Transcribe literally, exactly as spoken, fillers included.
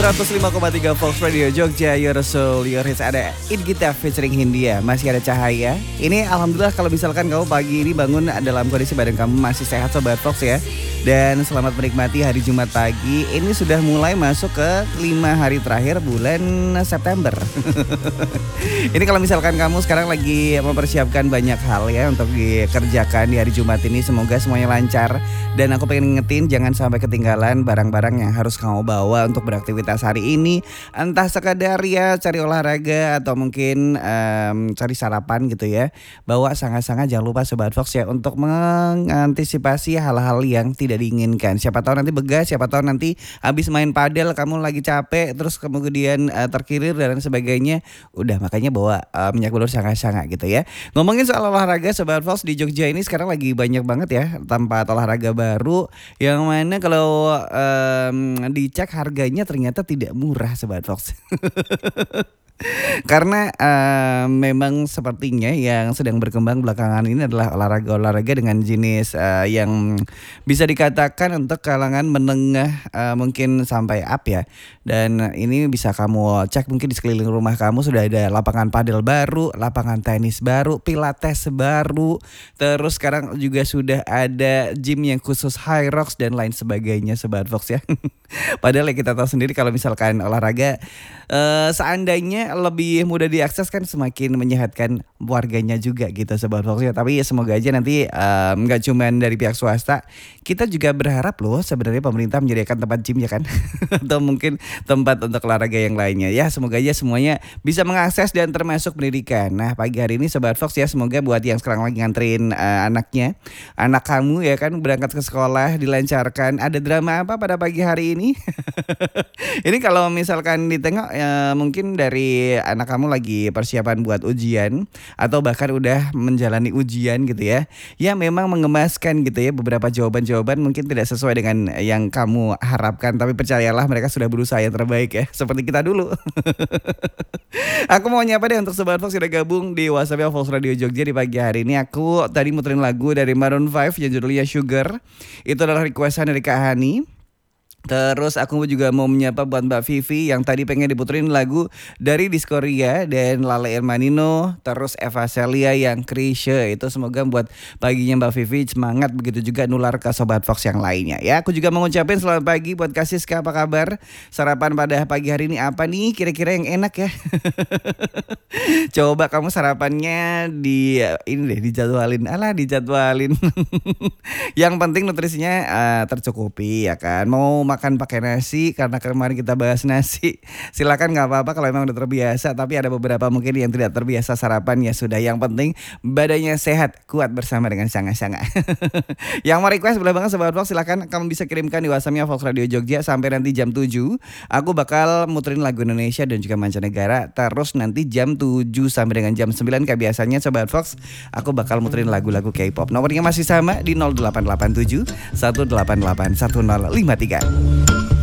seratus lima koma tiga Fox Radio Jogja, Your Soul, Your Hits. Ada In Kita featuring Hindia, masih ada Cahaya. Ini alhamdulillah kalau misalkan kamu pagi ini bangun dalam kondisi badan kamu masih sehat Sobat Fox ya. Dan selamat menikmati hari Jumat pagi. Ini sudah mulai masuk ke lima hari terakhir bulan September. Ini kalau misalkan kamu sekarang lagi mempersiapkan banyak hal ya untuk dikerjakan di hari Jumat ini, semoga semuanya lancar. Dan aku pengen ngingetin jangan sampai ketinggalan barang-barang yang harus kamu bawa untuk beraktivitas hari ini. Entah sekadar ya cari olahraga atau mungkin um, cari sarapan gitu ya. Bawa sangat-sangat jangan lupa Sobat Fox ya untuk mengantisipasi hal-hal yang tidak diinginkan. Siapa tahu nanti begas, siapa tahu nanti habis main padel kamu lagi capek terus kemudian uh, terkirir dan sebagainya. Udah makanya bawa uh, minyak belur sangat-sangat gitu ya. Ngomongin soal olahraga Sobat Fox, di Jogja ini sekarang lagi banyak banget ya tempat olahraga baru yang mana kalau um, dicek harganya ternyata tidak murah Sobat Fox. Karena uh, memang sepertinya yang sedang berkembang belakangan ini adalah olahraga-olahraga dengan jenis uh, yang bisa dikatakan untuk kalangan menengah uh, mungkin sampai up ya. Dan ini bisa kamu cek mungkin di sekeliling rumah kamu sudah ada lapangan padel baru, lapangan tenis baru, pilates baru. Terus sekarang juga sudah ada gym yang khusus high rocks dan lain sebagainya Sobat Fox ya. Padahal ya kita tahu sendiri kalau misalkan olahraga uh, seandainya lebih mudah diakses kan semakin menyehatkan warganya juga gitu Sobat Fox ya. Tapi ya semoga aja nanti um, gak cuman dari pihak swasta, kita juga berharap loh sebenarnya pemerintah menyediakan tempat gym ya kan. Atau mungkin tempat untuk olahraga yang lainnya ya. Semoga aja semuanya bisa mengakses dan termasuk pendidikan. Nah pagi hari ini Sobat Fox ya, semoga buat yang sekarang lagi nganterin uh, anaknya, anak kamu ya kan berangkat ke sekolah dilancarkan. Ada drama apa pada pagi hari ini? Ini kalau misalkan ditengok ya, mungkin dari anak kamu lagi persiapan buat ujian atau bahkan udah menjalani ujian gitu ya. Ya memang mengemaskan gitu ya, beberapa jawaban-jawaban mungkin tidak sesuai dengan yang kamu harapkan, tapi percayalah mereka sudah berusaha yang terbaik ya, seperti kita dulu. Aku mau nyapa deh untuk Sobat Fox sudah gabung di WhatsApp Fox Radio Jogja di pagi hari ini. Aku tadi muterin lagu dari Maroon five yang judulnya Sugar. Itu adalah requestan dari Kak Hani. Terus aku juga mau menyapa buat Mbak Vivi yang tadi pengen diputerin lagu dari Diskoria dan Lale Ermanino. Terus Eva Celia yang Krisye. Itu semoga buat paginya Mbak Vivi semangat, begitu juga nular ke Sobat Fox yang lainnya ya. Aku juga mau ngucapin selamat pagi buat Kak Siska, apa kabar? Sarapan pada pagi hari ini apa nih kira-kira yang enak ya? Coba kamu sarapannya di ini deh dijadwalin. Alah dijadwalin. Yang penting nutrisinya uh, tercukupi ya kan. Mau makan pakai nasi karena kemarin kita bahas nasi, silakan nggak apa-apa kalau memang udah terbiasa. Tapi ada beberapa mungkin yang tidak terbiasa sarapan, ya sudah, yang penting badannya sehat kuat bersama dengan sanga-sanga. Yang mau request boleh banget Sobat Fox, silakan kamu bisa kirimkan di WhatsAppnya Fox Radio Jogja. Sampai nanti jam tujuh aku bakal muterin lagu Indonesia dan juga mancanegara. Terus nanti jam tujuh sampai dengan jam sembilan kayak biasanya Sobat Fox, aku bakal muterin lagu-lagu K-pop. Nomornya masih sama di nol delapan delapan tujuh satu delapan delapan satu nol lima tiga.